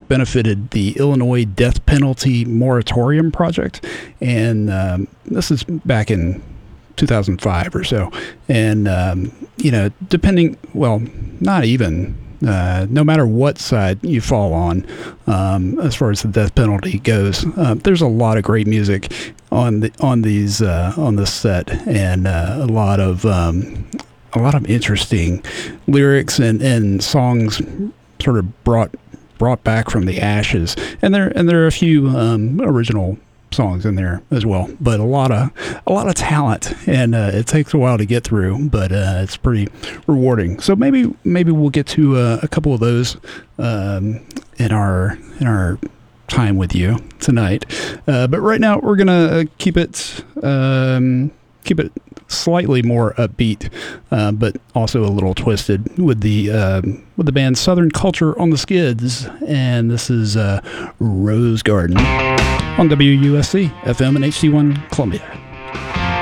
benefited the Illinois Death Penalty Moratorium Project, and this is back in 2005 or so. And no matter what side you fall on, as far as the death penalty goes, there's a lot of great music on this set, and a lot of interesting lyrics and songs sort of brought back from the ashes. And there are a few original songs in there as well, but a lot of talent, and it takes a while to get through, but it's pretty rewarding. So maybe we'll get to a couple of those in our time with you tonight. But right now we're gonna keep it slightly more upbeat, but also a little twisted with the band Southern Culture on the Skids, and this is Rose Garden on WUSC FM and HD1 Columbia.